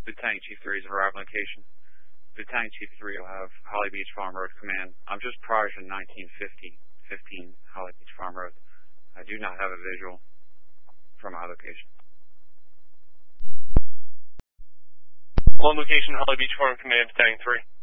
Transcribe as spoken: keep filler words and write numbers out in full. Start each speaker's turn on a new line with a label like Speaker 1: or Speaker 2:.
Speaker 1: Battalion Chief three's arrival location. Battalion Chief three will have Holly Beach Farm Road Command. I'm just prior to nineteen fifty, fifteen Holly Beach Farm Road. I do not have a visual from my location.
Speaker 2: On location, Holly Beach Farm Command, Battalion three.